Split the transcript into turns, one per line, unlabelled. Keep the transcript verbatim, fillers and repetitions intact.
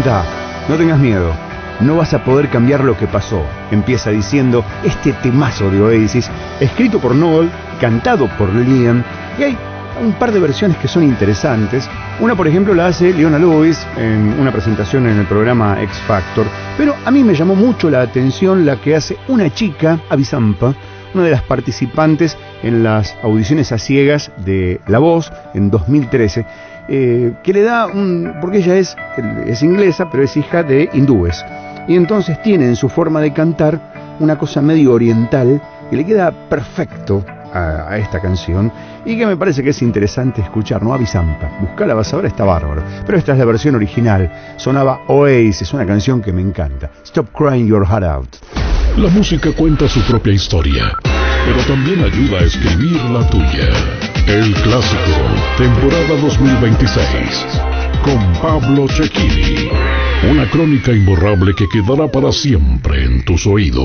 Anda, no tengas miedo. No vas a poder cambiar lo que pasó. Empieza diciendo este temazo de Oasis, escrito por Noel, cantado por Liam, y hay un par de versiones que son interesantes. Una, por ejemplo, la hace Leona Lewis en una presentación en el programa X Factor, pero a mí me llamó mucho la atención la que hace una chica, Abby Zampa, una de las participantes en las audiciones a ciegas de La Voz en dos mil trece, eh, que le da un... porque ella es, es inglesa, pero es hija de hindúes, y entonces tiene en su forma de cantar una cosa medio oriental que le queda perfecto a, a esta canción, y que me parece que es interesante escuchar, ¿no? Abby Zampa, buscala, vas a ver, está bárbaro. Pero esta es la versión original, sonaba Oasis, una canción que me encanta, Stop Crying Your Heart Out.
La música cuenta su propia historia, pero también ayuda a escribir la tuya. El Clásico, temporada dos mil veintiséis, con Pablo Cecchini. Una crónica imborrable que quedará para siempre en tus oídos.